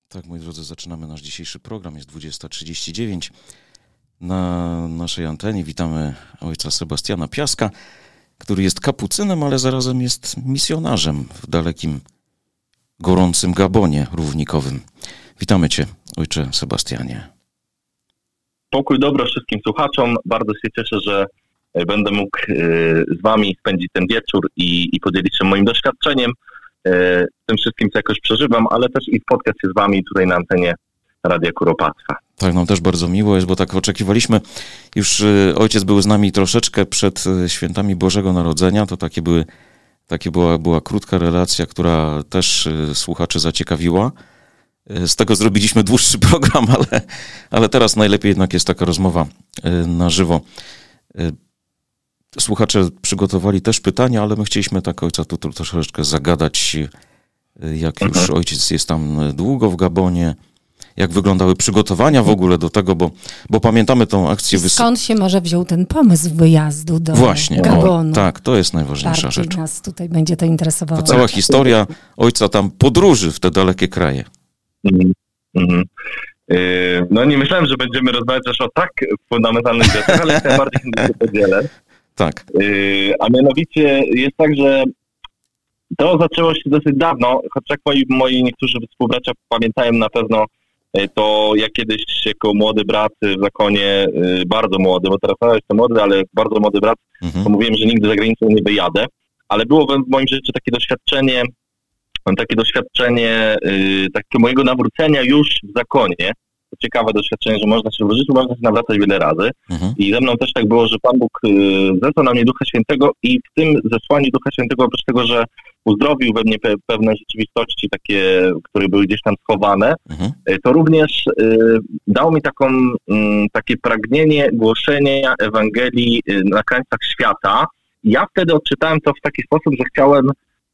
Tak, moi drodzy, zaczynamy nasz dzisiejszy program. Jest 20:39. Na naszej antenie witamy ojca Sebastiana Piaska, który jest kapucynem, ale zarazem jest misjonarzem w dalekim, gorącym Gabonie równikowym. Witamy Cię, ojcze Sebastianie. Pokój dobro wszystkim słuchaczom. Bardzo się cieszę, że będę mógł z Wami spędzić ten wieczór i podzielić się moim doświadczeniem, tym wszystkim, co jakoś przeżywam, ale też i spotkać się z Wami tutaj na antenie Radia Kuropatwa. Tak, nam też bardzo miło jest, bo tak oczekiwaliśmy. Już ojciec był z nami troszeczkę przed świętami Bożego Narodzenia. To była krótka relacja, która też słuchaczy zaciekawiła. Z tego zrobiliśmy dłuższy program, ale teraz najlepiej jednak jest taka rozmowa na żywo. Słuchacze przygotowali też pytania, ale my chcieliśmy tak ojca tu troszeczkę zagadać, jak już ojciec jest tam długo w Gabonie, jak wyglądały przygotowania w ogóle do tego, bo pamiętamy tą akcję... Skąd się może wziął ten pomysł wyjazdu do Gabonu? Tak, to jest najważniejsza rzecz. Nas tutaj będzie to interesowało. To cała historia ojca tam podróży w te dalekie kraje. No nie myślałem, że będziemy rozmawiać też o tak fundamentalnych rzeczach, ale tym bardziej się podzielę. Tak. A mianowicie jest tak, że to zaczęło się dosyć dawno, choć jak moi niektórzy współbracia pamiętają na pewno, to ja kiedyś jako młody brat w zakonie, bardzo młody, bo teraz jestem młody, ale bardzo młody brat, to mówiłem, że nigdy za granicą nie wyjadę, ale było w moim życiu takie doświadczenie takiego mojego nawrócenia już w zakonie. To ciekawe doświadczenie, że można się w życiu nawracać wiele razy. I ze mną też tak było, że Pan Bóg zesłał na mnie Ducha Świętego i w tym zesłaniu Ducha Świętego, oprócz tego, że uzdrowił we mnie pewne rzeczywistości takie, które były gdzieś tam schowane, to również dał mi takie pragnienie głoszenia Ewangelii na krańcach świata. Ja wtedy odczytałem to w taki sposób, że chciałem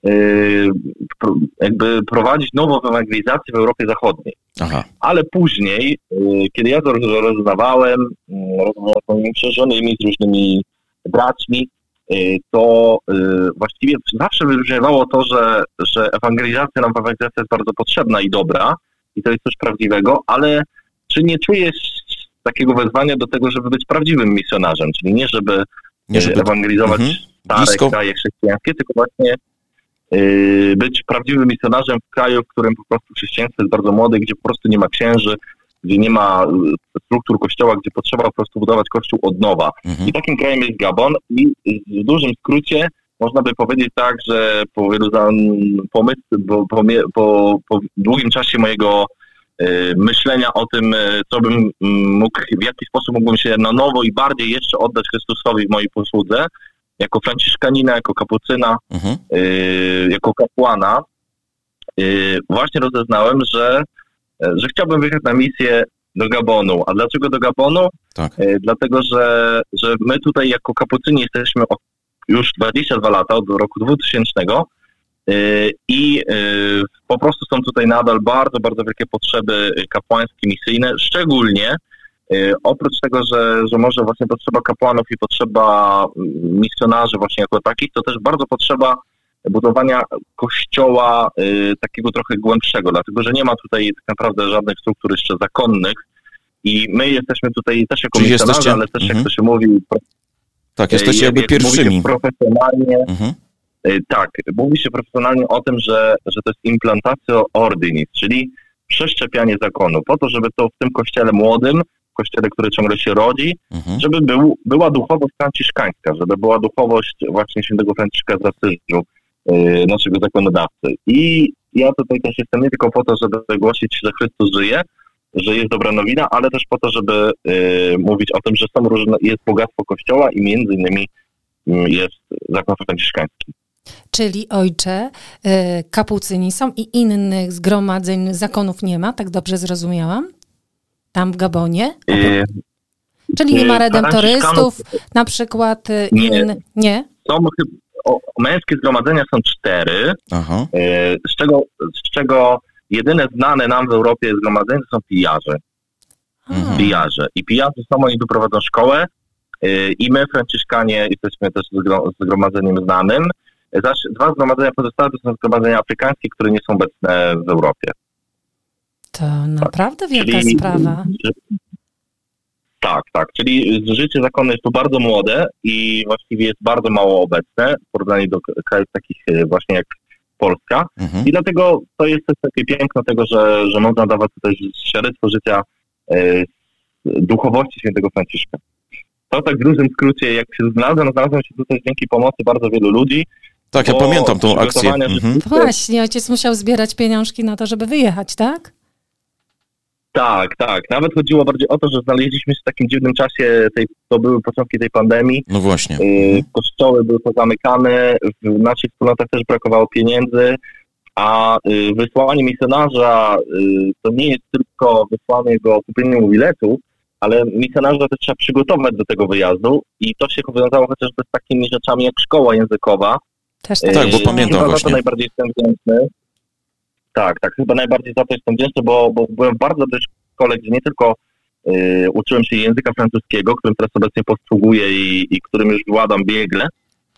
jakby prowadzić nową ewangelizację w Europie Zachodniej. Aha. Ale później, kiedy ja to rozmawiałem z moimi przełożonymi, z różnymi braćmi, to właściwie zawsze wybrzmiewało to, że ewangelizacja jest bardzo potrzebna i dobra i to jest coś prawdziwego, ale czy nie czujesz takiego wezwania do tego, żeby być prawdziwym misjonarzem, czyli nie żeby ewangelizować stare kraje chrześcijańskie, tylko właśnie być prawdziwym misjonarzem w kraju, w którym po prostu chrześcijaństwo jest bardzo młode, gdzie po prostu nie ma księży, gdzie nie ma struktur kościoła, gdzie potrzeba po prostu budować kościół od nowa. I takim krajem jest Gabon i w dużym skrócie można by powiedzieć tak, że po wielu po długim czasie mojego myślenia o tym, co bym mógł, w jaki sposób mógłbym się na nowo i bardziej jeszcze oddać Chrystusowi w mojej posłudze, jako franciszkanina, jako kapucyna, jako kapłana, właśnie rozeznałem, że chciałbym wyjechać na misję do Gabonu. A dlaczego do Gabonu? Tak. Dlatego, że my tutaj jako kapucyni jesteśmy już 22 lata, od roku 2000 i po prostu są tutaj nadal bardzo, bardzo wielkie potrzeby kapłańskie, misyjne, szczególnie oprócz tego, że może właśnie potrzeba kapłanów i potrzeba misjonarzy właśnie jako takich, to też bardzo potrzeba budowania kościoła takiego trochę głębszego, dlatego że nie ma tutaj tak naprawdę żadnych struktur jeszcze zakonnych i my jesteśmy tutaj też jako misjonarze, ale też jak to się mówi... Tak, jesteście jakby pierwszymi. Profesjonalnie, tak, mówi się profesjonalnie o tym, że to jest implantatio ordinis, czyli przeszczepianie zakonu, po to, żeby to w tym kościele młodym, kościele, który ciągle się rodzi, żeby była duchowość franciszkańska, żeby była duchowość właśnie świętego Franciszka z Asyżu, naszego zakonodawcy. I ja tutaj też jestem nie tylko po to, żeby głosić, że Chrystus żyje, że jest dobra nowina, ale też po to, żeby mówić o tym, że jest bogactwo Kościoła i między innymi jest zakon franciszkański. Czyli ojcze, kapucyni są i innych zgromadzeń, zakonów nie ma, tak dobrze zrozumiałam? Tam w Gabonie? Czyli nie ma redemptorystów, na przykład nie? Są męskie zgromadzenia są 4, z czego jedyne znane nam w Europie zgromadzenia są pijarze. I pijarze są, oni tu prowadzą szkołę i my, franciszkanie, jesteśmy też zgromadzeniem znanym. Zaś 2 zgromadzenia pozostałe to są zgromadzenia afrykańskie, które nie są obecne w Europie. To naprawdę wielka sprawa. Tak. Czyli życie zakonne jest tu bardzo młode i właściwie jest bardzo mało obecne w porównaniu do krajów takich właśnie jak Polska. I dlatego to jest też takie piękno tego, że można dawać tutaj świadectwo życia duchowości świętego Franciszka. To tak w dużym skrócie, jak się znalazłem się tutaj dzięki pomocy bardzo wielu ludzi. Tak, ja pamiętam tą akcję. Właśnie, ojciec musiał zbierać pieniążki na to, żeby wyjechać, tak? Tak. Nawet chodziło bardziej o to, że znaleźliśmy się w takim dziwnym czasie, to były początki tej pandemii. No właśnie. Kościoły były pozamykane, w naszych wspólnotach też brakowało pieniędzy, a wysłanie misjonarza to nie jest tylko wysłanie go, kupienie mu biletu, ale misjonarza też trzeba przygotować do tego wyjazdu i to się wiązało chociażby z takimi rzeczami jak szkoła językowa. Też tak, bo pamiętam chyba właśnie. Za to najbardziej jestem wdzięczny. Tak, chyba najbardziej za to jestem wdzięczny, bo byłem w bardzo dobrej szkole, gdzie nie tylko uczyłem się języka francuskiego, którym teraz obecnie posługuję i którym już władam biegle,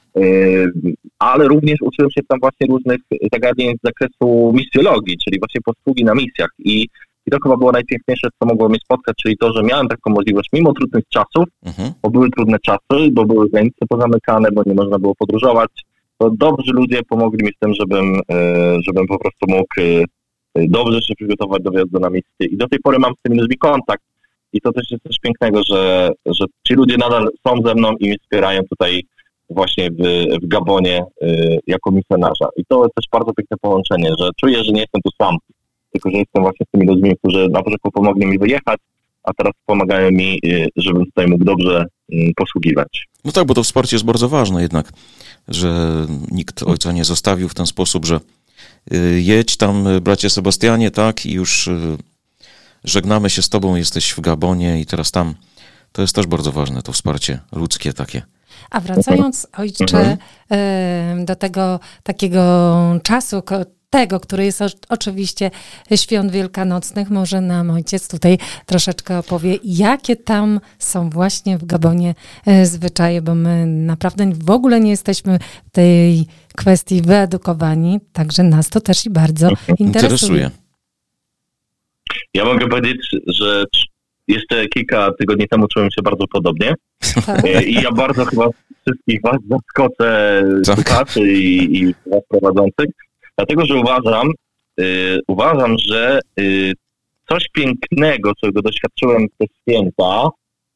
ale również uczyłem się tam właśnie różnych zagadnień z zakresu misjologii, czyli właśnie posługi na misjach. I to chyba było najpiękniejsze, co mogło mnie spotkać, czyli to, że miałem taką możliwość mimo trudnych czasów, bo były trudne czasy, bo były granice pozamykane, bo nie można było podróżować, to dobrzy ludzie pomogli mi z tym, żebym po prostu mógł dobrze się przygotować do wyjazdu na misję. I do tej pory mam z tymi ludźmi kontakt. I to też jest coś pięknego, że ci ludzie nadal są ze mną i mnie wspierają tutaj właśnie w Gabonie jako misjonarza. I to jest też bardzo piękne połączenie, że czuję, że nie jestem tu sam, tylko że jestem właśnie z tymi ludźmi, którzy na początku pomogli mi wyjechać, a teraz pomagają mi, żebym tutaj mógł dobrze posługiwać. No tak, bo to wsparcie jest bardzo ważne jednak, że nikt ojca nie zostawił w ten sposób, że jedź tam, bracie Sebastianie, tak, i już żegnamy się z tobą, jesteś w Gabonie i teraz tam. To jest też bardzo ważne, to wsparcie ludzkie takie. A wracając, ojcze, do tego takiego czasu, który jest oczywiście świąt wielkanocnych, może nam ojciec tutaj troszeczkę opowie, jakie tam są właśnie w Gabonie zwyczaje, bo my naprawdę w ogóle nie jesteśmy w tej kwestii wyedukowani, także nas to też i bardzo interesuje. Ja mogę powiedzieć, że jeszcze kilka tygodni temu czułem się bardzo podobnie. Tak. I ja bardzo chyba wszystkich was zaskoczę, słuchaczy i was prowadzących, dlatego, że uważam, że coś pięknego, czego doświadczyłem przez święta,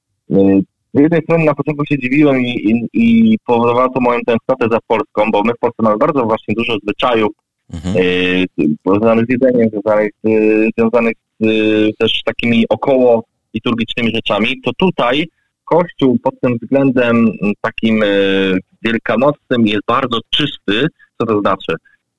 z jednej strony na początku się dziwiłem i powodowało to moją tęsknotę za Polską, bo my w Polsce mamy bardzo właśnie dużo zwyczajów związanych z jedzeniem, związanych z też takimi około liturgicznymi rzeczami, to tutaj Kościół pod tym względem takim wielkanocnym jest bardzo czysty. Co to znaczy?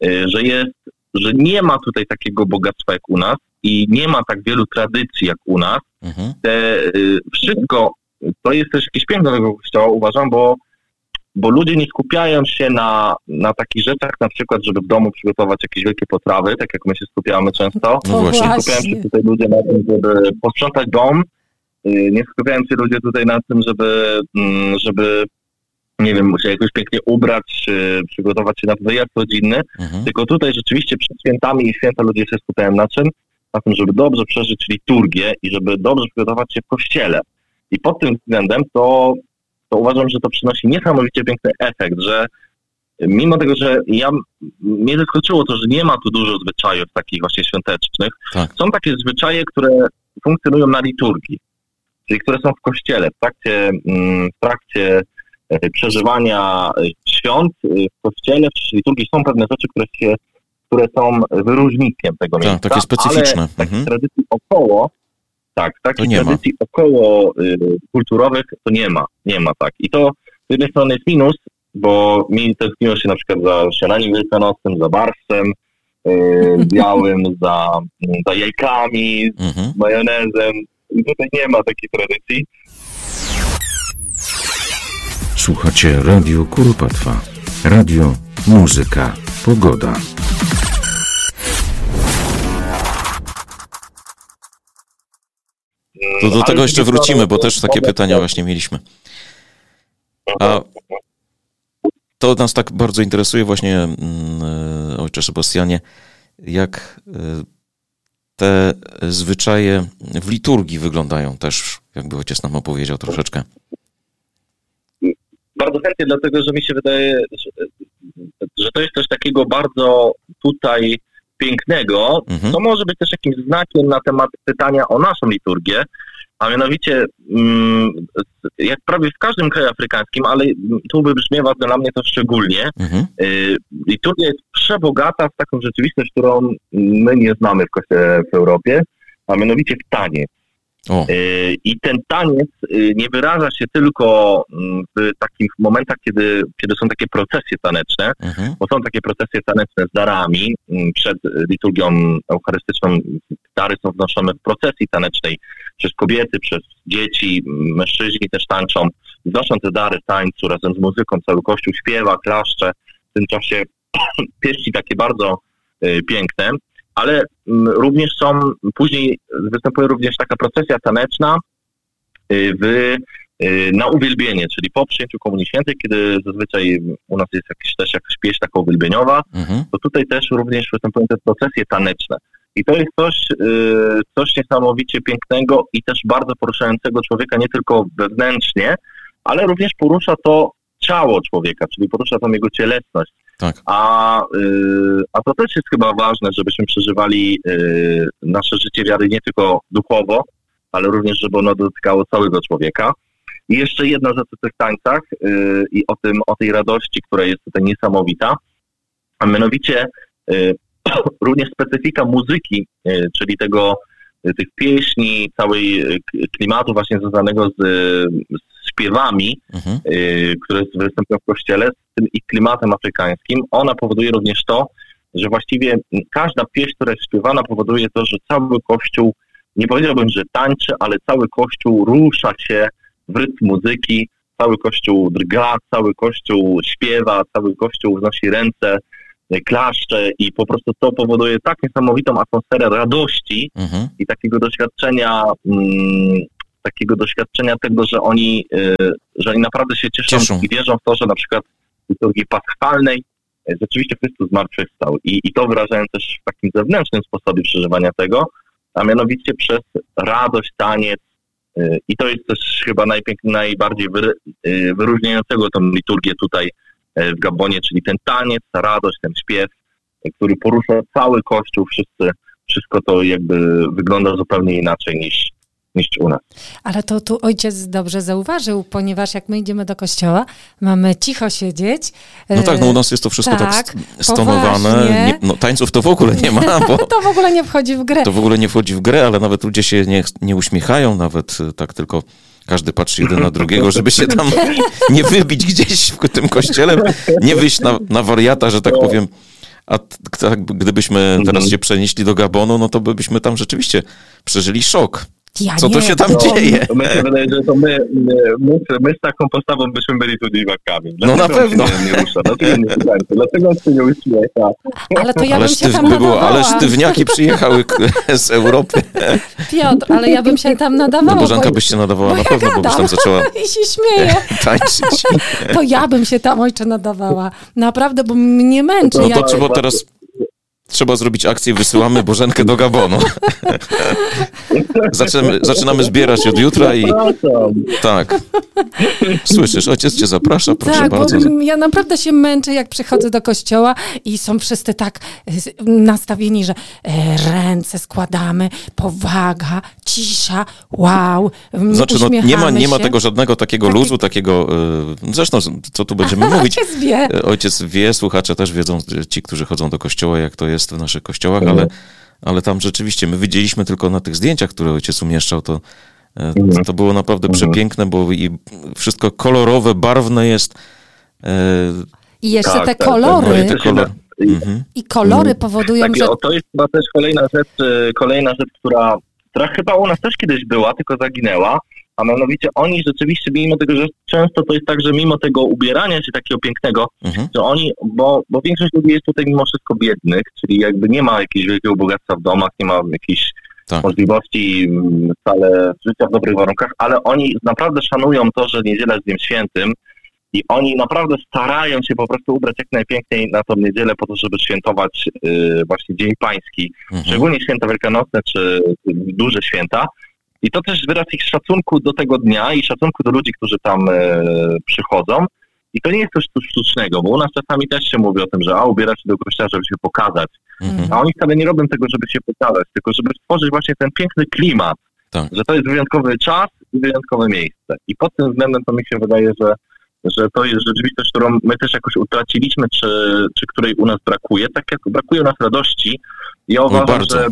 Że nie ma tutaj takiego bogactwa jak u nas i nie ma tak wielu tradycji jak u nas. Wszystko, to jest też jakieś piękno tego Kościoła, uważam, bo ludzie nie skupiają się na takich rzeczach, na przykład, żeby w domu przygotować jakieś wielkie potrawy, tak jak my się skupiamy często. No właśnie. Nie skupiają się tutaj ludzie na tym, żeby posprzątać dom. Nie skupiają się ludzie tutaj na tym, żeby nie wiem, się jakoś pięknie ubrać, przygotować się na wyjazd rodzinny. Tylko tutaj rzeczywiście przed świętami i święta ludzie się skupiają na czym? Na tym, żeby dobrze przeżyć liturgię i żeby dobrze przygotować się w kościele. I pod tym względem to uważam, że to przynosi niesamowicie piękny efekt, że mimo tego, że mnie zaskoczyło to, że nie ma tu dużo zwyczajów takich właśnie świątecznych, tak. Są takie zwyczaje, które funkcjonują na liturgii, czyli które są w kościele, w trakcie przeżywania świąt w kościele, w liturgii są pewne rzeczy, które są wyróżnikiem tego miejsca. Takie specyficzne. Ale takich tradycji około, tradycji około kulturowych to nie ma tak. I to z jednej strony jest minus, bo mi tęskniło się na przykład za śniadaniem wielkanocnym, za barszczem białym, za jajkami, z majonezem. I tutaj nie ma takiej tradycji. Słuchacie Radio Kuropatwa. Radio, muzyka, pogoda. To do tego jeszcze wrócimy, bo też takie pytania właśnie mieliśmy. A to nas tak bardzo interesuje właśnie, ojcze Sebastianie, jak te zwyczaje w liturgii wyglądają też, jakby ojciec nam opowiedział troszeczkę. Bardzo chętnie, dlatego że mi się wydaje, że to jest coś takiego bardzo tutaj pięknego, co może być też jakimś znakiem na temat pytania o naszą liturgię, a mianowicie jak prawie w każdym kraju afrykańskim, ale tu wybrzmiewa dla mnie to szczególnie, liturgia jest przebogata w taką rzeczywistość, którą my nie znamy w Kościele w Europie, a mianowicie w taniec. I ten taniec nie wyraża się tylko w takich momentach, kiedy są takie procesje taneczne, bo są takie procesje taneczne z darami. Przed liturgią eucharystyczną dary są wnoszone w procesji tanecznej przez kobiety, przez dzieci, mężczyźni też tańczą, wnoszą te dary w tańcu razem z muzyką, cały Kościół śpiewa, klaszcze, w tym czasie pieści takie bardzo piękne. Ale również później występuje również taka procesja taneczna na uwielbienie, czyli po przyjęciu Komunii Świętej, kiedy zazwyczaj u nas jest też jakaś pieśń taka uwielbieniowa, to tutaj też również występują te procesje taneczne. I to jest coś niesamowicie pięknego i też bardzo poruszającego człowieka nie tylko wewnętrznie, ale również porusza to ciało człowieka, czyli porusza tam jego cielesność. Tak. A to też jest chyba ważne, żebyśmy przeżywali nasze życie wiary nie tylko duchowo, ale również, żeby ono dotykało całego człowieka. I jeszcze jedna rzecz o tych tańcach i o tej radości, która jest tutaj niesamowita, a mianowicie również specyfika muzyki, czyli tych pieśni, całej klimatu właśnie związanego z śpiewami, które występują w Kościele, z tym ich klimatem afrykańskim, ona powoduje również to, że właściwie każda pieśń, która jest śpiewana, powoduje to, że cały Kościół, nie powiedziałbym, że tańczy, ale cały Kościół rusza się w rytm muzyki, cały Kościół drga, cały Kościół śpiewa, cały Kościół wznosi ręce, klaszcze i po prostu to powoduje tak niesamowitą atmosferę radości i takiego doświadczenia tego, że oni naprawdę się cieszą i wierzą w to, że na przykład w liturgii paschalnej rzeczywiście Chrystus zmartwychwstał. I to wyrażają też w takim zewnętrznym sposobie przeżywania tego, a mianowicie przez radość, taniec. I to jest też chyba najbardziej wyróżniającego tą liturgię tutaj w Gabonie, czyli ten taniec, ta radość, ten śpiew, który porusza cały Kościół, wszystko to jakby wygląda zupełnie inaczej niż u nas. Ale to tu ojciec dobrze zauważył, ponieważ jak my idziemy do kościoła, mamy cicho siedzieć. No tak, u nas jest to wszystko tak stonowane. Tańców to w ogóle nie ma. Bo to w ogóle nie wchodzi w grę. To w ogóle nie wchodzi w grę, ale nawet ludzie się nie uśmiechają, nawet tak tylko każdy patrzy jeden na drugiego, żeby się tam nie wybić gdzieś w tym kościele, nie wyjść na wariata, że tak powiem. A gdybyśmy teraz się przenieśli do Gabonu, no to byśmy tam rzeczywiście przeżyli szok. Co to się tam dzieje? To mi się wydaje, że to my z taką postawą byśmy byli tu dziwakami. No na pewno. Nie rusza. Dlaczego on się nie uśmiecha? Ale to ja bym się tam nadawała. Ale sztywniaki przyjechały z Europy. Piotr, ale ja bym się tam nadawała. No Bożenka byś się nadawała na pewno, bo byś tam zaczęła i się śmieje. Tańczyć. To ja bym się tam, ojcze, nadawała. Naprawdę, bo mnie męczy. No to trzeba teraz... Trzeba zrobić akcję, wysyłamy Bożenkę do Gabonu. Zaczynamy zbierać od jutra i... Tak. Słyszysz, ojciec cię zaprasza, proszę bardzo. Bo ja naprawdę się męczę, jak przychodzę do kościoła i są wszyscy tak nastawieni, że ręce składamy, powaga, cisza, wow, znaczy, nie ma tego żadnego takiego luzu, takiego... Zresztą, co tu będziemy mówić? Ojciec wie, słuchacze też wiedzą, ci, którzy chodzą do kościoła, jak to jest w naszych kościołach, ale tam rzeczywiście my widzieliśmy tylko na tych zdjęciach, które ojciec umieszczał, to było naprawdę przepiękne, bo i wszystko kolorowe, barwne jest. I jeszcze te kolory. I kolory powodują, że... To jest chyba też kolejna rzecz, która chyba u nas też kiedyś była, tylko zaginęła. A mianowicie oni rzeczywiście, mimo tego, że często to jest tak, że mimo tego ubierania się takiego pięknego, że oni, bo większość ludzi jest tutaj mimo wszystko biednych, czyli jakby nie ma jakiegoś wielkiego bogactwa w domach, nie ma jakiejś możliwości wcale życia w dobrych warunkach, ale oni naprawdę szanują to, że niedziela jest Dniem Świętym I oni naprawdę starają się po prostu ubrać jak najpiękniej na tą niedzielę po to, żeby świętować właśnie Dzień Pański, szczególnie święta wielkanocne czy duże święta. I to też wyraz ich szacunku do tego dnia i szacunku do ludzi, którzy tam przychodzą. I to nie jest coś sztucznego, bo u nas czasami też się mówi o tym, że ubiera się do kościoła, żeby się pokazać. A oni wcale nie robią tego, żeby się pokazać, tylko żeby stworzyć właśnie ten piękny klimat, że to jest wyjątkowy czas i wyjątkowe miejsce. I pod tym względem to mi się wydaje, że to jest rzeczywistość, którą my też jakoś utraciliśmy, czy której u nas brakuje. Tak jak brakuje u nas radości. Ja uważam, że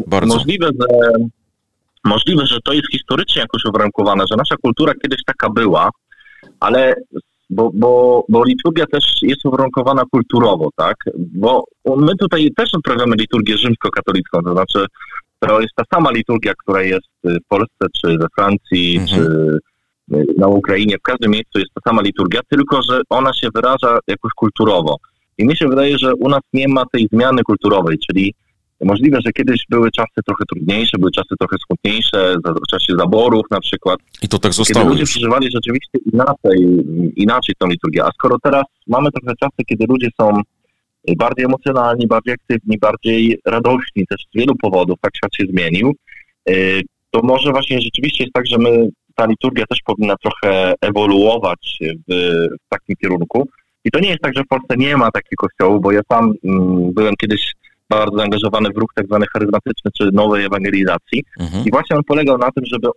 możliwe, że to jest historycznie jakoś uwarunkowane, że nasza kultura kiedyś taka była, ale bo liturgia też jest uwarunkowana kulturowo, tak? Bo my tutaj też odprawiamy liturgię rzymskokatolicką, to znaczy to jest ta sama liturgia, która jest w Polsce, czy we Francji, czy na Ukrainie, w każdym miejscu jest ta sama liturgia, tylko że ona się wyraża jakoś kulturowo. I mi się wydaje, że u nas nie ma tej zmiany kulturowej, czyli możliwe, że kiedyś były czasy trochę trudniejsze, były czasy trochę smutniejsze, w czasie zaborów na przykład. I to tak zostało. Kiedy ludzie przeżywali rzeczywiście inaczej tą liturgię. A skoro teraz mamy trochę czasy, kiedy ludzie są bardziej emocjonalni, bardziej aktywni, bardziej radośni, też z wielu powodów, tak świat się zmienił, to może właśnie rzeczywiście jest tak, że ta liturgia też powinna trochę ewoluować w takim kierunku. I to nie jest tak, że w Polsce nie ma takich kościołów, bo ja sam byłem kiedyś bardzo zaangażowany w ruch tak zwany charyzmatyczny, czy nowej ewangelizacji. I właśnie on polegał na tym, żeby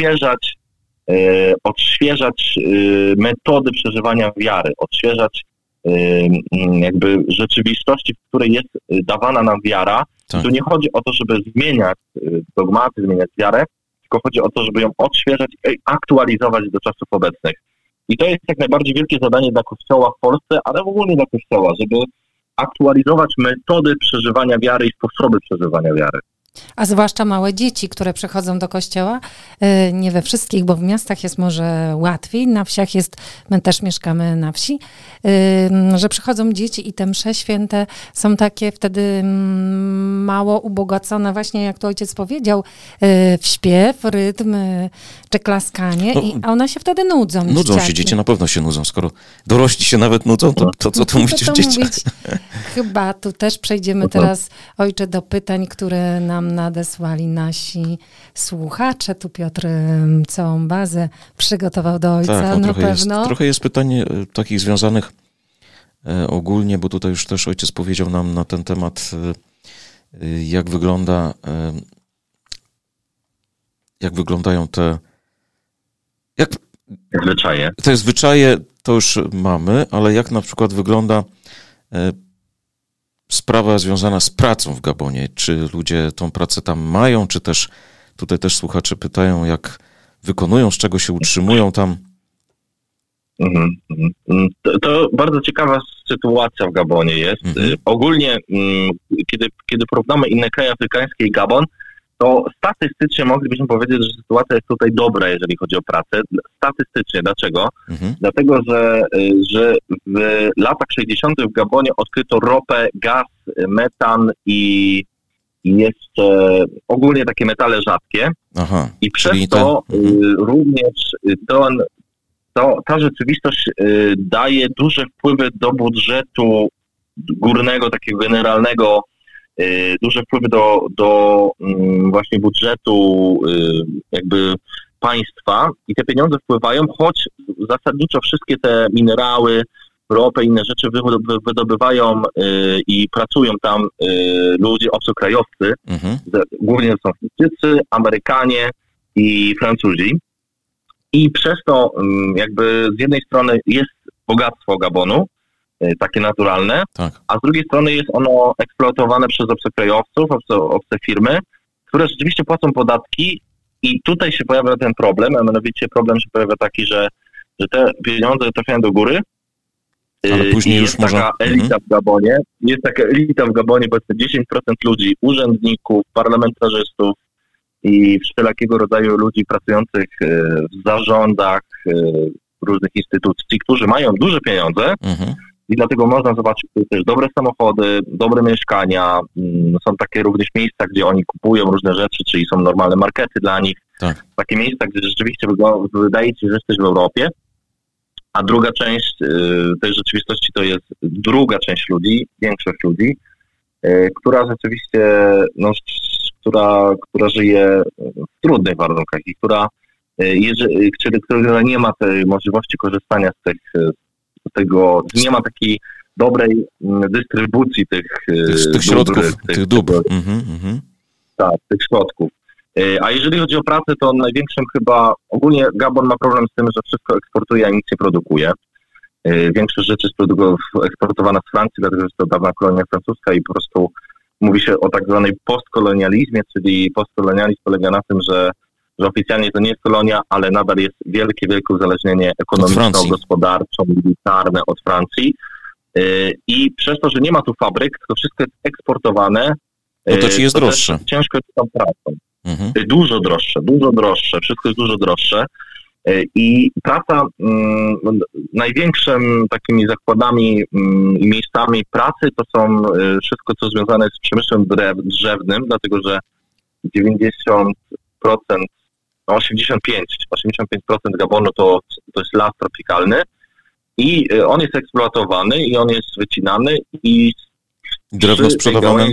odświeżać metody przeżywania wiary, odświeżać jakby rzeczywistości, w której jest dawana nam wiara. Tak. Tu nie chodzi o to, żeby zmieniać dogmaty, zmieniać wiarę, tylko chodzi o to, żeby ją odświeżać i aktualizować do czasów obecnych. I to jest jak najbardziej wielkie zadanie dla Kościoła w Polsce, ale w ogóle dla Kościoła, żeby aktualizować metody przeżywania wiary i sposoby przeżywania wiary. A zwłaszcza małe dzieci, które przychodzą do kościoła, nie we wszystkich, bo w miastach jest może łatwiej, na wsiach jest, my też mieszkamy na wsi, że przychodzą dzieci i te msze święte są takie wtedy mało ubogacone, właśnie jak tu ojciec powiedział, w śpiew, rytm, czy klaskanie, a one się wtedy nudzą. Nudzą się, dzieci na pewno się nudzą, skoro dorośli się nawet nudzą, to co tu mówić o dzieciach? Chyba tu też przejdziemy teraz, ojcze, do pytań, które nam nadesłali nasi słuchacze. Tu Piotr całą bazę przygotował do ojca, tak, na pewno. Trochę jest pytań takich związanych ogólnie, bo tutaj już też ojciec powiedział nam na ten temat, jak wyglądają te zwyczaje. Te zwyczaje to już mamy, ale jak na przykład wygląda sprawa związana z pracą w Gabonie. Czy ludzie tą pracę tam mają, czy też tutaj też słuchacze pytają, jak wykonują, z czego się utrzymują tam? To bardzo ciekawa sytuacja w Gabonie jest. Ogólnie, kiedy porównamy inne kraje afrykańskie i Gabon, to statystycznie moglibyśmy powiedzieć, że sytuacja jest tutaj dobra, jeżeli chodzi o pracę. Statystycznie. Dlaczego? Dlatego, że w latach 60. w Gabonie odkryto ropę, gaz, metan i jeszcze ogólnie takie metale rzadkie. I przez to również ta rzeczywistość daje duże wpływy do budżetu górnego, takiego generalnego, duże wpływy do właśnie budżetu jakby państwa i te pieniądze wpływają, choć zasadniczo wszystkie te minerały, ropę i inne rzeczy wydobywają i pracują tam ludzie obcokrajowcy, głównie są Chińczycy, Amerykanie i Francuzi. I przez to jakby z jednej strony jest bogactwo Gabonu, takie naturalne, tak, a z drugiej strony jest ono eksploatowane przez obcokrajowców, obce firmy, które rzeczywiście płacą podatki i tutaj się pojawia ten problem, a mianowicie problem się pojawia taki, że te pieniądze trafiają do góry. Ale później już jest taka elita w Gabonie, powiedzmy 10% ludzi, urzędników, parlamentarzystów i wszelkiego rodzaju ludzi pracujących w zarządach różnych instytucji, którzy mają duże pieniądze i dlatego można zobaczyć też dobre samochody, dobre mieszkania, są takie również miejsca, gdzie oni kupują różne rzeczy, czyli są normalne markety dla nich, tak, takie miejsca, gdzie rzeczywiście wydaje ci się, że jesteś w Europie. a druga część tej rzeczywistości to jest druga część ludzi, większość ludzi, która rzeczywiście, która żyje w trudnych warunkach i która nie ma tej możliwości korzystania z tego, nie ma takiej dobrej dystrybucji tych środków, tych dóbr. Tak, tych środków. A jeżeli chodzi o pracę, to największym chyba, ogólnie Gabon ma problem z tym, że wszystko eksportuje, a nic nie produkuje. Większość rzeczy jest eksportowana z Francji, dlatego że to dawna kolonia francuska i po prostu mówi się o tak zwanej postkolonializmie, czyli postkolonializm polega na tym, że oficjalnie to nie jest kolonia, ale nadal jest wielkie uzależnienie ekonomiczno-gospodarcze, militarne od Francji. I przez to, że nie ma tu fabryk, to wszystko jest eksportowane. No to ci jest droższe. Ciężko jest tam pracą. Dużo droższe, wszystko jest dużo droższe. I praca, największym takimi zakładami i miejscami pracy to są wszystko, co związane z przemysłem drzewnym, dlatego że 85% Gabonu to jest las tropikalny i on jest eksploatowany i on jest wycinany i drewno sprzedawane.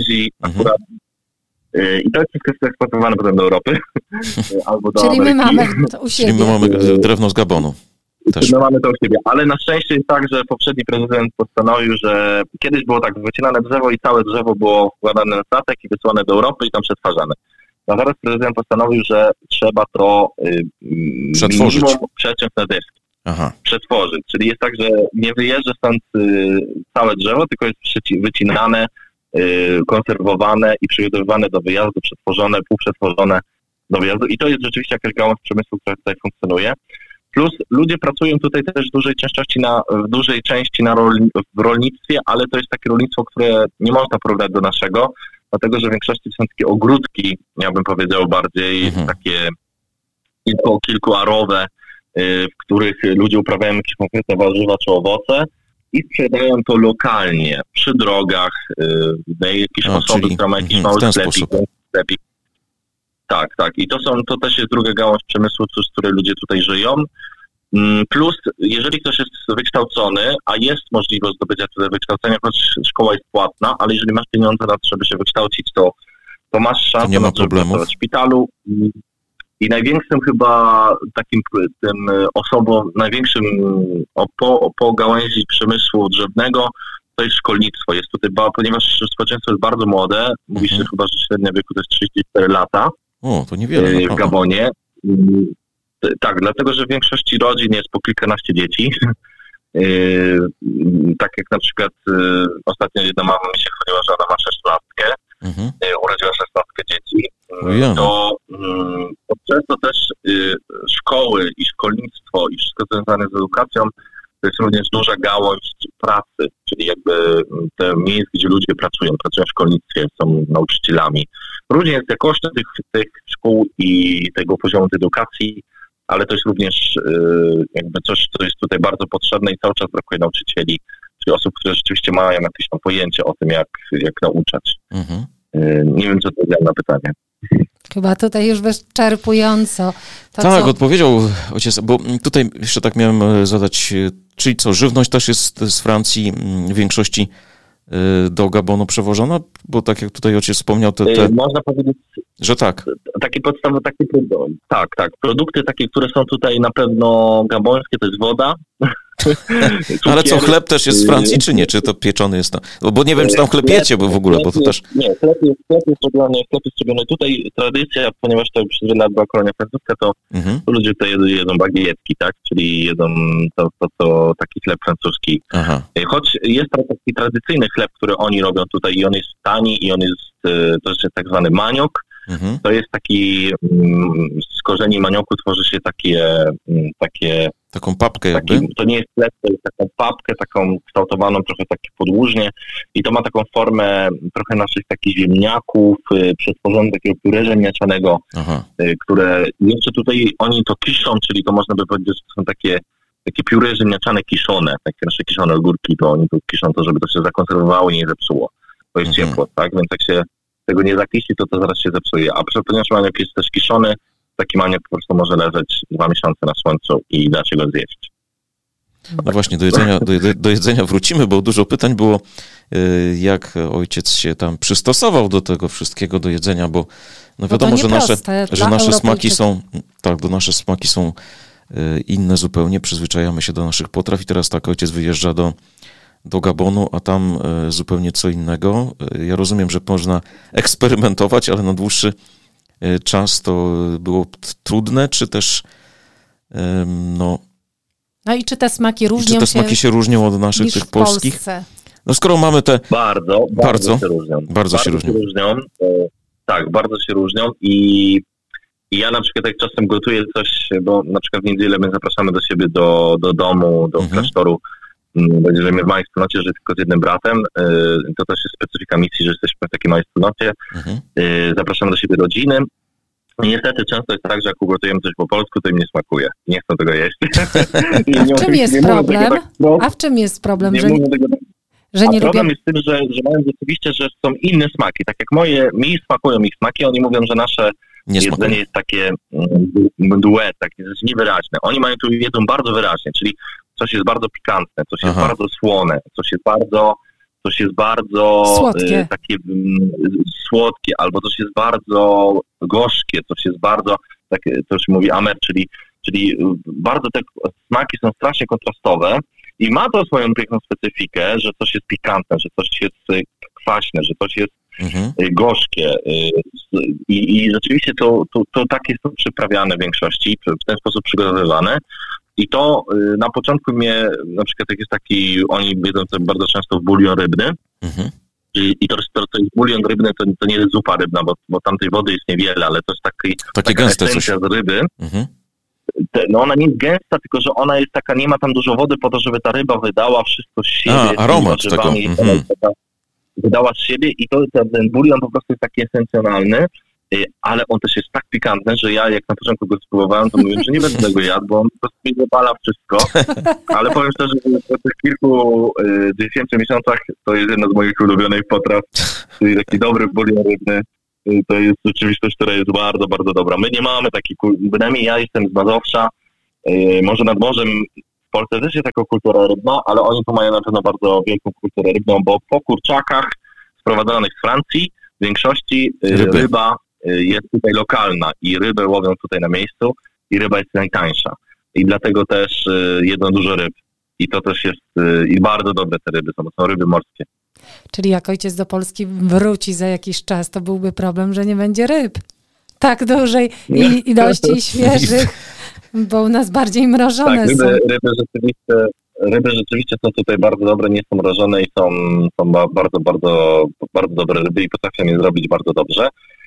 I to wszystko jest eksportowane potem do Europy albo do Czyli Ameryki. my mamy to u siebie. Czyli my mamy drewno z Gabonu. Też. My mamy to u siebie, ale na szczęście jest tak, że poprzedni prezydent postanowił, że kiedyś było tak wycinane drzewo i całe drzewo było wkładane na statek i wysłane do Europy i tam przetwarzane. A teraz prezydent postanowił, że trzeba to przetworzyć. Przeciąć na deski. Przetworzyć. Czyli jest tak, że nie wyjeżdża stąd całe drzewo, tylko jest wycinane, konserwowane i przygotowywane do wyjazdu, przetworzone, półprzetworzone do wyjazdu. I to jest rzeczywiście jakaś gałąź przemysłu, która tutaj funkcjonuje. Plus ludzie pracują tutaj też w dużej części w rolnictwie, ale to jest takie rolnictwo, które nie można porównać do naszego, dlatego że w większości są takie ogródki, ja bym powiedział bardziej takie kilkuarowe, w których ludzie uprawiają jakieś konkretne warzywa czy owoce i sprzedają to lokalnie, przy drogach, jakieś osoby, która ma jakiś mały sklepik. Tak. I to też jest druga gałąź przemysłu, z której ludzie tutaj żyją. Plus, jeżeli ktoś jest wykształcony, a jest możliwość zdobycia tutaj wykształcenia, choć szkoła jest płatna, ale jeżeli masz pieniądze na to, żeby się wykształcić, to masz szansę na to, żeby pracować w szpitalu. I największym chyba takim największym po gałęzi przemysłu drzewnego to jest szkolnictwo. Jest tutaj, ponieważ społeczeństwo jest bardzo młode, mówi się chyba, że średnia wieku to jest 34 lata. O, to niewiele. W Gabonie. Tak, dlatego, że w większości rodzin jest po kilkanaście dzieci. Tak jak na przykład ostatnio jedna mama mi się chwaliła, że ona ma 16, urodziła 16 dzieci. To przez to też szkoły i szkolnictwo i wszystko związane z edukacją to jest również duża gałąź pracy, czyli jakby te miejsca, gdzie ludzie pracują w szkolnictwie, są nauczycielami. Różnie jest jakością tych szkół i tego poziomu edukacji, ale to jest również jakby coś, co jest tutaj bardzo potrzebne i cały czas brakuje nauczycieli, czyli osób, które rzeczywiście mają jakieś tam pojęcie o tym, jak nauczać. Nie wiem, co odpowiedziałem na pytanie. Chyba tutaj już wyczerpująco. Tak, odpowiedział ojciec, bo tutaj jeszcze tak miałem zadać, czyli co, żywność też jest z Francji w większości do Gabonu przewożona? Bo tak jak tutaj ojciec wspomniał, można powiedzieć, że tak. Takie podstawowe, tak. Produkty takie, które są tutaj na pewno gabońskie, to jest woda. Ale co, chleb też jest z Francji, czy nie? Czy to pieczony jest tam? Bo nie wiem, czy tam chleb jecie, bo w ogóle, bo to też... Nie, chleb jest robiony. Tutaj tradycja, ponieważ to przez wiele lat była kolonia francuska, to ludzie tutaj jedzą bagietki, tak? Czyli jedzą to taki chleb francuski. Choć jest taki tradycyjny chleb, który oni robią tutaj i on jest tani i on jest, to jest tak zwany maniok. To jest taki, z korzeni manioku tworzy się taką papkę jakby? To nie jest chleb, to jest taką papkę, taką kształtowaną trochę takie podłużnie i to ma taką formę trochę naszych takich ziemniaków, przetworzone takiego pióre ziemniaczanego, które jeszcze tutaj oni to kiszą, czyli to można by powiedzieć, że to są takie pióre ziemniaczane kiszone, takie nasze kiszone ogórki, to oni to kiszą to, żeby to się zakonserwowało i nie zepsuło. To jest ciepło, tak? Więc jak się tego nie zakiści, to zaraz się zepsuje. A ponieważ maniok jest też kiszony, taki maniok po prostu może leżeć 2 miesiące na słońcu i da się go zjeść. No właśnie, do jedzenia wrócimy, bo dużo pytań było, jak ojciec się tam przystosował do tego wszystkiego, do jedzenia, bo no wiadomo, że nasze smaki są, nasze smaki są inne zupełnie, przyzwyczajamy się do naszych potraw i teraz tak ojciec wyjeżdża do Gabonu, a tam zupełnie co innego. Ja rozumiem, że można eksperymentować, ale na dłuższy czas to było trudne, czy też no i czy te smaki różnią się? Czy te smaki się różnią od naszych tych polskich? Polsce? No skoro mamy te... Bardzo się różnią. Bardzo się różnią. Tak, bardzo się różnią i ja na przykład jak czasem gotuję coś, bo na przykład w niedzielę my zapraszamy do siebie do domu, do klasztoru, będziemy w małej wspólnocie, że tylko z jednym bratem, to też jest specyfika misji, że jesteśmy w takiej małej wspólnocie, zapraszamy do siebie rodziny. Niestety często jest tak, że jak ugotujemy coś po polsku, to im nie smakuje. Nie chcą tego jeść. W czym jest problem? A w czym jest problem? Problem jest w tym, że mają rzeczywiście, że są inne smaki. Tak jak mi smakują ich smaki, oni mówią, że nasze jedzenie jest takie duet, takie niewyraźne. Oni jedzą bardzo wyraźnie, czyli coś jest bardzo pikantne, coś jest bardzo słone, coś jest bardzo słodkie. Takie słodkie, albo coś jest bardzo gorzkie, coś jest bardzo, takie, to się mówi amer, czyli bardzo te smaki są strasznie kontrastowe i ma to swoją piękną specyfikę, że coś jest pikantne, że coś jest kwaśne, że coś jest gorzkie i rzeczywiście to takie są przyprawiane w większości, w ten sposób przygotowywane. I to na początku na przykład jak jest taki, oni jedzą bardzo często w bulion rybny i to jest bulion rybny, to nie jest zupa rybna, bo tamtej wody jest niewiele, ale to jest taka gęste esencja z ryby. No ona nie jest gęsta, tylko że ona jest taka, nie ma tam dużo wody po to, żeby ta ryba wydała wszystko z siebie. Aromat tego. Wydała z siebie i ten bulion po prostu jest taki esencjonalny, ale on też jest tak pikantny, że ja jak na początku go spróbowałem, to mówiłem, że nie będę tego jadł, bo on po prostu mi zapala wszystko. Ale powiem szczerze, że po tych kilku 10 miesiącach to jest jedna z moich ulubionych potraw, czyli taki dobry bulion rybny. To jest rzeczywistość, która jest bardzo, bardzo dobra. My nie mamy takiej, bynajmniej ja jestem z Mazowsza, może nad morzem w Polsce też jest taka kultura rybna, ale oni tu mają na pewno bardzo wielką kulturę rybną, bo po kurczakach sprowadzanych z Francji w większości ryba jest tutaj lokalna i rybę łowią tutaj na miejscu i ryba jest najtańsza. I dlatego też jedzą dużo ryb. I to też jest, i bardzo dobre te ryby są, bo są ryby morskie. Czyli jak ojciec do Polski wróci za jakiś czas, to byłby problem, że nie będzie ryb tak dużej ilości świeżych, bo u nas bardziej mrożone tak, są. Ryby rzeczywiście są tutaj bardzo dobre, nie są mrożone i są bardzo, bardzo, bardzo dobre ryby i potrafią je zrobić bardzo dobrze.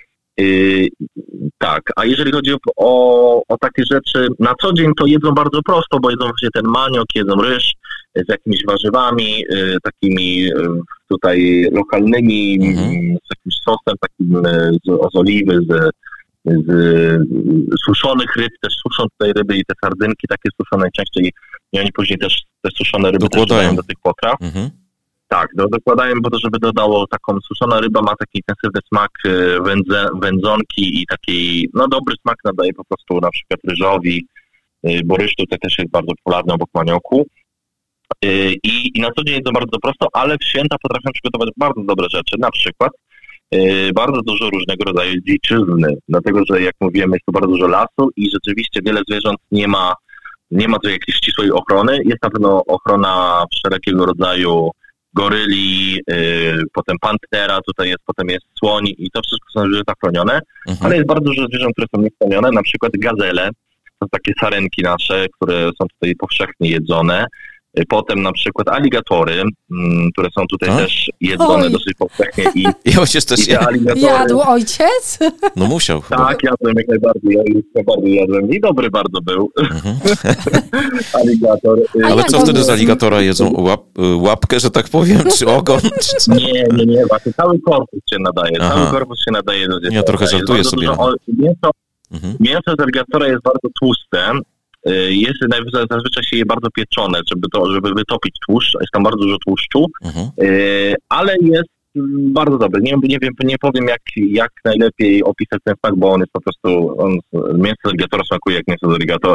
Tak, a jeżeli chodzi o takie rzeczy, na co dzień to jedzą bardzo prosto, bo jedzą właśnie ten maniok, jedzą ryż z jakimiś warzywami, takimi tutaj lokalnymi, z jakimś sosem takim z oliwy, z suszonych ryb, też suszą tutaj ryby i te sardynki takie suszone najczęściej i oni później też te suszone ryby dokładają do tych potraw. Tak, dokładają po to, żeby dodało taką, suszona ryba ma taki intensywny smak wędzonki i taki, dobry smak nadaje po prostu na przykład ryżowi, bo ryż tutaj też jest bardzo popularny obok manioku. I na co dzień jest to bardzo prosto, ale w święta potrafią przygotować bardzo dobre rzeczy, na przykład bardzo dużo różnego rodzaju dziczyzny, dlatego że jak mówiłem, jest tu bardzo dużo lasu i rzeczywiście wiele zwierząt nie ma tu jakiejś ścisłej ochrony, jest na pewno ochrona wszelkiego rodzaju goryli, potem pantera, potem jest słoń i to wszystko są zwierzęta chronione, ale jest bardzo dużo zwierząt, które są niechronione, na przykład gazele, to takie sarenki nasze, które są tutaj powszechnie jedzone, potem na przykład aligatory, które są tutaj też jedzone dosyć powszechnie i ojciec też jadł ojciec? No musiał chyba. Tak, jadłem jak najbardziej, jadłem i dobry bardzo był. Aligator. Ale co wtedy z aligatora jedzą? Łapkę, że tak powiem, czy ogon? Nie, właśnie cały korpus się nadaje. Cały korpus się nadaje do jedzenia. Ja trochę żartuję sobie. Mięso z aligatora jest bardzo tłuste. Zazwyczaj się je bardzo pieczone, żeby wytopić tłuszcz. Jest tam bardzo dużo tłuszczu, ale jest bardzo dobry. Nie powiem jak najlepiej opisać ten smak, bo on jest po prostu, mięso z aligatora smakuje jak mięso z aligatora.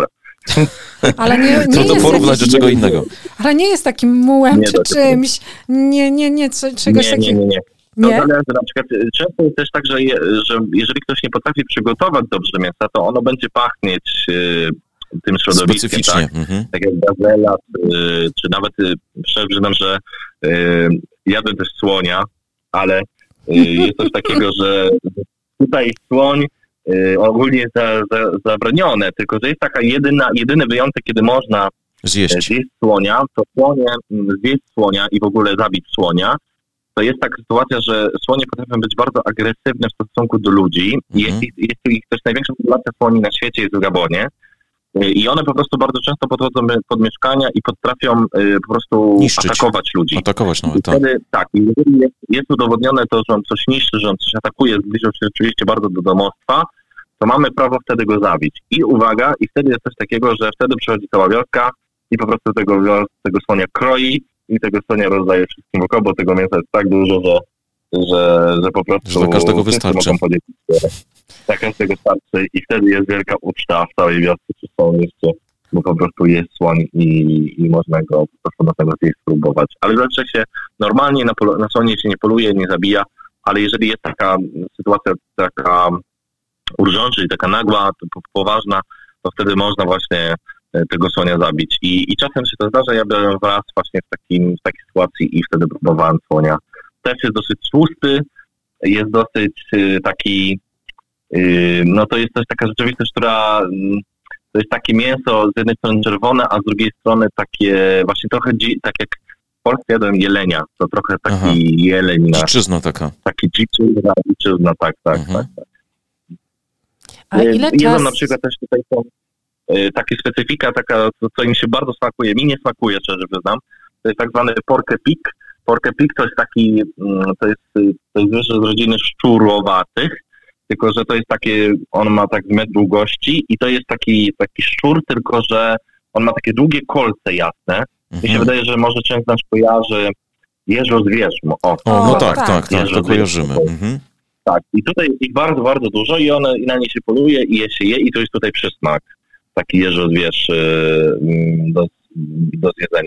Ale nie Trudno jest porównać do czego innego. Ale nie jest takim mułem czy czymś. Czegoś takiego. Nie. To zależy, na przykład często jest też tak, że jeżeli ktoś nie potrafi przygotować dobrze mięsa, to ono będzie pachnieć tym środowiskiem. Specyficznie. Tak, tak jak gazela, czy nawet szczerze przyznam, że jadłem też słonia, ale jest coś takiego, że tutaj słoń ogólnie jest zabronione, tylko że jest taka jedyny wyjątek, kiedy można zjeść słonia, to zjeść słonia i w ogóle zabić słonia. To jest taka sytuacja, że słonie potrafią być bardzo agresywne w stosunku do ludzi. Jest ich też największa populacja słoni na świecie jest w Gabonie. I one po prostu bardzo często podchodzą pod mieszkania i potrafią po prostu niszczyć, atakować ludzi. Atakować nawet, wtedy, tak. Jeżeli jest udowodnione to, że on coś niszczy, że on coś atakuje, zbliżył się rzeczywiście bardzo do domostwa, to mamy prawo wtedy go zabić. I uwaga, i wtedy jest coś takiego, że wtedy przychodzi cała wioska i po prostu tego słonia kroi i tego słonia rozdaje wszystkim wokoło, bo tego mięsa jest tak dużo, że po prostu... Że dla każdego wystarczy. Dla każdego starczy i wtedy jest wielka uczta w całej wiosce czy w całym mieście, bo po prostu jest słoń i można go po prostu na tego zjeść spróbować. Ale zawsze się normalnie na słonie się nie poluje, nie zabija, ale jeżeli jest taka sytuacja taka urgent, czyli taka nagła, poważna, to wtedy można właśnie tego słonia zabić. I czasem się to zdarza, ja byłem raz właśnie w takiej sytuacji i wtedy próbowałem słonia. Też jest dosyć tłusty, jest dosyć taki, no to jest też taka rzeczywistość, która, to jest takie mięso z jednej strony czerwone, a z drugiej strony takie właśnie trochę, tak jak w Polsce jadłem jelenia, to trochę taki jeleń. Dziczyzna taka. Taki dziczyzna, tak. A ile jedzą na przykład też tutaj są takie specyfika, taka, co im się bardzo smakuje, mi nie smakuje, szczerze przyznam, to jest tak zwany porkepik. Porkepik to jest taki, to jest zwierzę z rodziny szczurowatych, tylko że to jest takie, on ma tak metr długości i to jest taki szczur, tylko że on ma takie długie kolce jasne. Mi się wydaje, że może część nas kojarzy jeżozwierz. No tak, to kojarzymy. Tak, i tutaj jest ich bardzo, bardzo dużo i na nie się poluje i je się je i to jest tutaj przysmak. Taki jeżozwierz do zjedzenia.